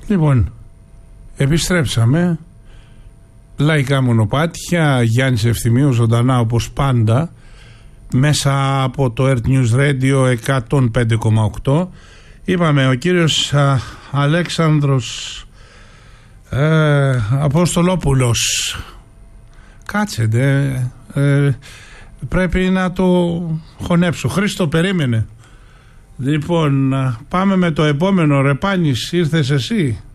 Λοιπόν, επιστρέψαμε. Λαϊκά μονοπάτια, Γιάννης Ευθυμίου ζωντανά όπως πάντα, μέσα από το Earth News Radio 105,8. Είπαμε ο κύριος Αλέξανδρος Αποστολόπουλος. Κάτσετε, πρέπει να το χωνέψω. Χρήστο, περίμενε. Λοιπόν, πάμε με το επόμενο. Ρεπάνης, ήρθες εσύ?